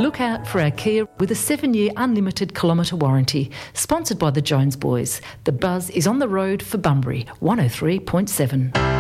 Look out for our Kia with a 7-year unlimited kilometre warranty. Sponsored by the Jones Boys. The Buzz is on the road for Bunbury, 103.7.